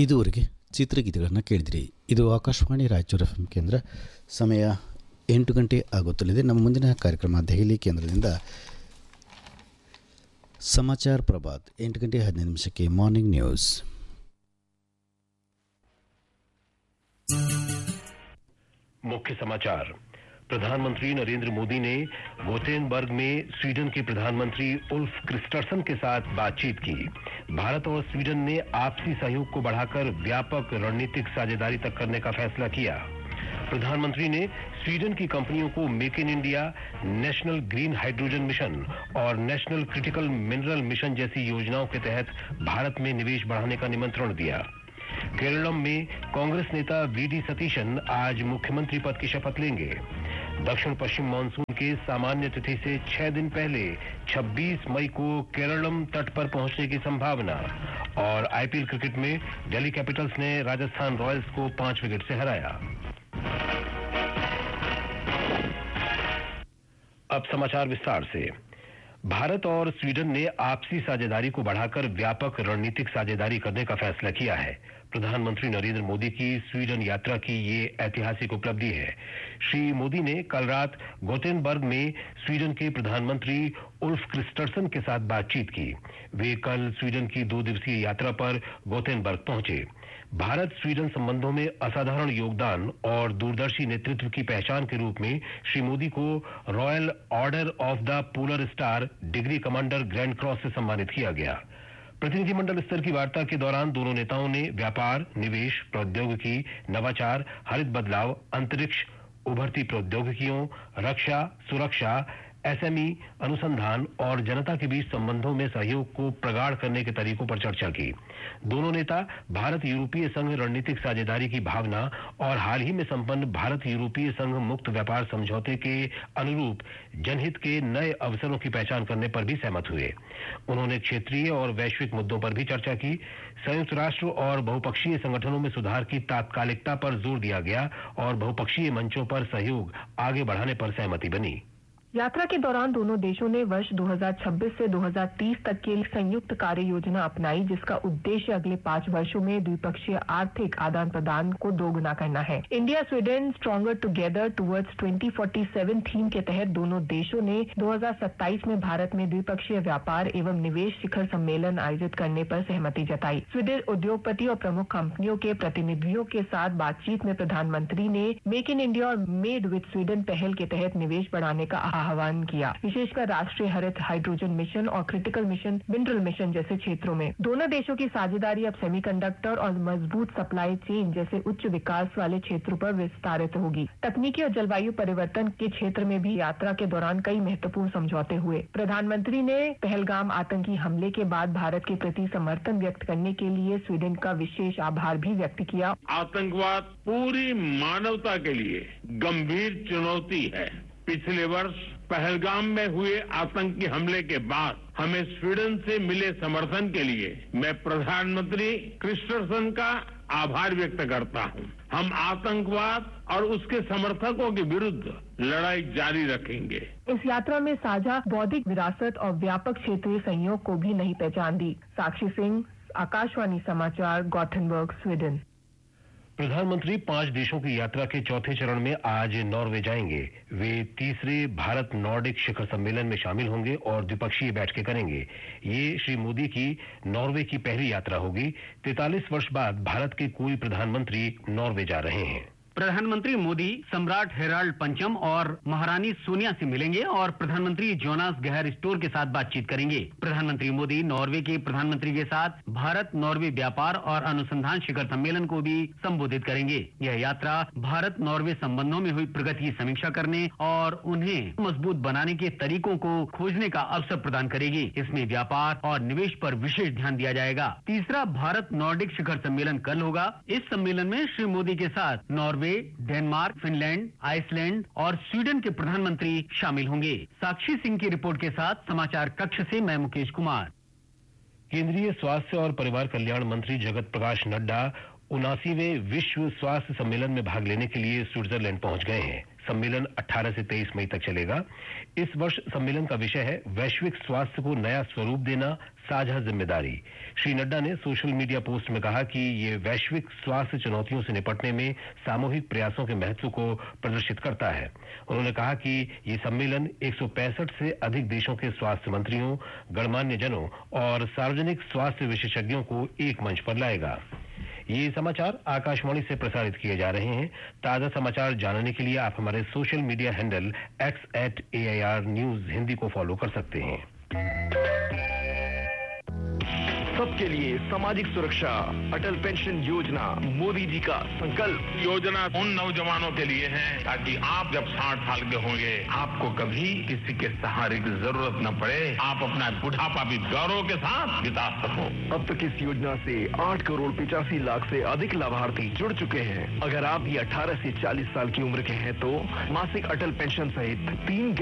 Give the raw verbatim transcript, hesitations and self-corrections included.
ಇದುವರೆಗೆ ಚಿತ್ರಗೀತೆಗಳನ್ನು ಕೇಳಿದಿರಿ. ಇದು ಆಕಾಶವಾಣಿ ರಾಯಚೂರು ಎಫ್ ಎಂ ಕೇಂದ್ರ. ಸಮಯ ಎಂಟು ಗಂಟೆ ಆಗುತ್ತಲಿದೆ. ನಮ್ಮ ಮುಂದಿನ ಕಾರ್ಯಕ್ರಮ ದೆಹಲಿ ಕೇಂದ್ರದಿಂದ ಸಮಾಚಾರ ಪ್ರಭಾತ್ ಎಂಟು ಗಂಟೆ ಹದಿನೈದು ನಿಮಿಷಕ್ಕೆ ಮಾರ್ನಿಂಗ್ ನ್ಯೂಸ್. मुख्य समाचार. प्रधानमंत्री नरेंद्र मोदी ने गोटेनबर्ग में स्वीडन के प्रधानमंत्री उल्फ क्रिस्टर्सन के साथ बातचीत की. भारत और स्वीडन ने आपसी सहयोग को बढ़ाकर व्यापक रणनीतिक साझेदारी तक करने का फैसला किया. प्रधानमंत्री ने स्वीडन की कंपनियों को make in India, national green hydrogen mission और नेशनल क्रिटिकल मिनरल मिशन जैसी योजनाओं के तहत भारत में निवेश बढ़ाने का निमंत्रण दिया. केरलम में कांग्रेस नेता वी डी सतीशन आज मुख्यमंत्री पद की शपथ लेंगे. दक्षिण पश्चिम मानसून के सामान्य तिथि से छह दिन पहले छब्बीस मई को केरलम तट पर पहुंचने की संभावना. और आईपीएल क्रिकेट में दिल्ली कैपिटल्स ने राजस्थान रॉयल्स को पांच विकेट से हराया. अब समाचार विस्तार से. भारत और स्वीडन ने आपसी साझेदारी को बढ़ाकर व्यापक रणनीतिक साझेदारी करने का फैसला किया है. प्रधानमंत्री नरेंद्र मोदी की स्वीडन यात्रा की ये ऐतिहासिक उपलब्धि है. श्री मोदी ने कल रात गोटेनबर्ग में स्वीडन के प्रधानमंत्री उल्फ क्रिस्टर्सन के साथ बातचीत की. वे कल स्वीडन की दो दिवसीय यात्रा पर गोटेनबर्ग पहुंचे. भारत स्वीडन संबंधों में असाधारण योगदान और दूरदर्शी नेतृत्व की पहचान के रूप में श्री मोदी को royal order of the polar star degree commander grand cross से सम्मानित किया गया. प्रतिनिधिमंडल स्तर की वार्ता के दौरान दोनों नेताओं ने व्यापार, निवेश, प्रौद्योगिकी, नवाचार, हरित बदलाव, अंतरिक्ष, उभरती प्रौद्योगिकियों, रक्षा, सुरक्षा, एसएमई, अनुसंधान और जनता के बीच संबंधों में सहयोग को प्रगाढ़ करने के तरीकों पर चर्चा की. दोनों नेता भारत यूरोपीय संघ रणनीतिक साझेदारी की भावना और हाल ही में संपन्न भारत यूरोपीय संघ मुक्त व्यापार समझौते के अनुरूप जनहित के नए अवसरों की पहचान करने पर भी सहमत हुए. उन्होंने क्षेत्रीय और वैश्विक मुद्दों पर भी चर्चा की. संयुक्त राष्ट्र और बहुपक्षीय संगठनों में सुधार की तात्कालिकता पर जोर दिया गया और बहुपक्षीय मंचों पर सहयोग आगे बढ़ाने पर सहमति बनी. यात्रा के दौरान दोनों देशों ने वर्ष दो हज़ार छब्बीस से दो हज़ार तीस तक के लिए संयुक्त कार्य योजना अपनाई, जिसका उद्देश्य अगले पाँच वर्षों में द्विपक्षीय आर्थिक आदान प्रदान को दोगुना करना है. India Sweden stronger together towards twenty forty seven theme के तहत दोनों देशों ने दो हज़ार सत्ताईस में भारत में द्विपक्षीय व्यापार एवं निवेश शिखर सम्मेलन आयोजित करने पर सहमति जताई. स्वीडन उद्योगपति और प्रमुख कंपनियों के प्रतिनिधियों के साथ बातचीत में प्रधानमंत्री ने मेक इन इंडिया और मेड विद स्वीडन पहल के तहत निवेश बढ़ाने का आह्वान किया, विशेषकर राष्ट्रीय हरित हाइड्रोजन मिशन और क्रिटिकल मिशन मिनरल मिशन जैसे क्षेत्रों में. दोनों देशों की साझेदारी अब सेमीकंडक्टर और मजबूत सप्लाई चेन जैसे उच्च विकास वाले क्षेत्रों पर विस्तारित होगी. तकनीकी और जलवायु परिवर्तन के क्षेत्र में भी यात्रा के दौरान कई महत्वपूर्ण समझौते हुए. प्रधानमंत्री ने पहलगाम आतंकी हमले के बाद भारत के प्रति समर्थन व्यक्त करने के लिए स्वीडन का विशेष आभार भी व्यक्त किया. आतंकवाद पूरी मानवता के लिए गंभीर चुनौती है. पिछले वर्ष पहलगाम में हुए आतंकी हमले के बाद हमें स्वीडन से मिले समर्थन के लिए मैं प्रधानमंत्री क्रिस्टर्सन का आभार व्यक्त करता हूं. हम आतंकवाद और उसके समर्थकों के विरुद्ध लड़ाई जारी रखेंगे. इस यात्रा में साझा बौद्धिक विरासत और व्यापक क्षेत्रीय सहयोग को भी नई पहचान दी. साक्षी सिंह, आकाशवाणी समाचार, गॉथेनबर्ग, स्वीडन. प्रधानमंत्री पांच देशों की यात्रा के चौथे चरण में आज नॉर्वे जाएंगे. वे तीसरे भारत नॉर्डिक शिखर सम्मेलन में शामिल होंगे और द्विपक्षीय बैठकें करेंगे. ये श्री मोदी की नॉर्वे की पहली यात्रा होगी. तैंतालीस वर्ष बाद भारत के कोई प्रधानमंत्री नॉर्वे जा रहे हैं. प्रधानमंत्री मोदी सम्राट हेराल्ड पंचम और महारानी सोनिया से मिलेंगे और प्रधानमंत्री जोनास गहर स्टोर के साथ बातचीत करेंगे. प्रधानमंत्री मोदी नॉर्वे के प्रधानमंत्री के साथ भारत नॉर्वे व्यापार और अनुसंधान शिखर सम्मेलन को भी संबोधित करेंगे. यह यात्रा भारत नॉर्वे संबंधों में हुई प्रगति की समीक्षा करने और उन्हें मजबूत बनाने के तरीकों को खोजने का अवसर प्रदान करेगी. इसमें व्यापार और निवेश पर विशेष ध्यान दिया जाएगा. तीसरा भारत नॉर्डिक शिखर सम्मेलन कल होगा. इस सम्मेलन में श्री मोदी के साथ नॉर्वे, डेनमार्क, फिनलैंड, आइसलैंड और स्वीडन के प्रधानमंत्री शामिल होंगे. साक्षी सिंह की रिपोर्ट के साथ समाचार कक्ष से मैं मुकेश कुमार. केंद्रीय स्वास्थ्य और परिवार कल्याण मंत्री जगत प्रकाश नड्डा उनासीवें विश्व स्वास्थ्य सम्मेलन में भाग लेने के लिए स्विट्जरलैंड पहुंच गए हैं. सम्मेलन अठारह से तेईस मई तक चलेगा। इस वर्ष सम्मेलन का विषय है वैश्विक स्वास्थ्य को नया स्वरूप देना, साझा जिम्मेदारी। श्री नड्डा ने सोशल मीडिया पोस्ट में कहा कि ये वैश्विक स्वास्थ्य चुनौतियों से निपटने में सामूहिक प्रयासों के महत्व को प्रदर्शित करता है। उन्होंने कहा कि ये सम्मेलन एक सौ पैंसठ से अधिक देशों के स्वास्थ्य मंत्रियों, गणमान्य जनों और सार्वजनिक स्वास्थ्य विशेषज्ञों को एक मंच पर लाएगा। ये समाचार आकाशवाणी से प्रसारित किए जा रहे हैं। ताजा समाचार जानने के लिए आप हमारे social media handle x eight A I R news Hindi को फॉलो कर सकते हैं। सबके लिए सामाजिक सुरक्षा, अटल पेंशन योजना मोदी जी का संकल्प। योजना उन नौजवानों के लिए है ताकि आप जब साठ साल के होंगे आपको कभी किसी के सहारे की जरूरत न पड़े, आप अपना बुढ़ापा भी गौरव के साथ बिता सको। अब तक इस योजना से आठ करोड़ पिचासी लाख से अधिक लाभार्थी जुड़ चुके हैं। अगर आप भी अठारह से चालीस साल की उम्र के हैं तो मासिक अटल पेंशन सहित तीन